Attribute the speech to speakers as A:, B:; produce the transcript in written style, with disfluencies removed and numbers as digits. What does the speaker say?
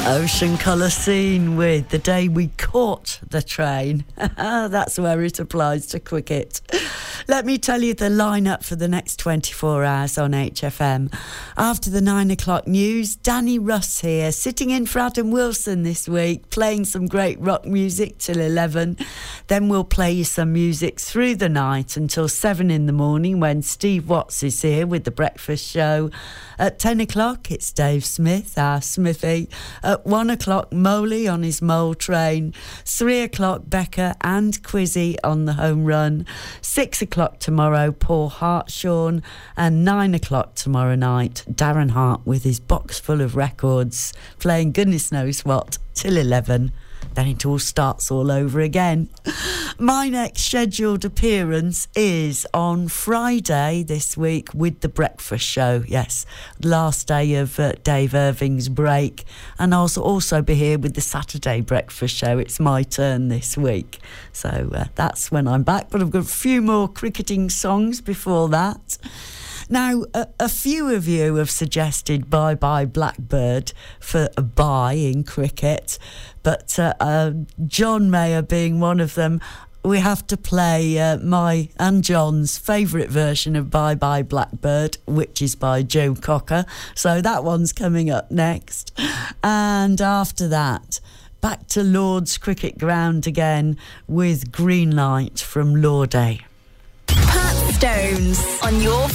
A: Ocean Colour Scene with The Day We Caught the Train. That's where it applies to cricket. Let me tell you the lineup for the next 24 hours on HFM. After the 9 o'clock news, Danny Russ here, sitting in for Adam Wilson this week, playing some great rock music till 11. Then we'll play you some music through the night until 7 in the morning when Steve Watts is here with The Breakfast Show. At 10 o'clock, it's Dave Smith, our Smithy. At 1 o'clock, Moley on his mole train. 3 o'clock, Becca and Quizzy on the home run. 6 o'clock tomorrow, Paul Hartshorn. And 9 o'clock tomorrow night, Darren Hart with his box full of records, playing goodness knows what, till 11. Then it all starts all over again. My next scheduled appearance is on Friday this week with The Breakfast Show. Yes, last day of Dave Irving's break. And I'll also be here with the Saturday Breakfast Show. It's my turn this week. So that's when I'm back. But I've got a few more cricketing songs before that. Now, a few of you have suggested Bye Bye Blackbird for a bye in cricket, but John Mayer being one of them, we have to play my and John's favourite version of Bye Bye Blackbird, which is by Joe Cocker. So that one's coming up next. And after that, back to Lord's Cricket Ground again with Green Light from Lorday.
B: Pat Stones on your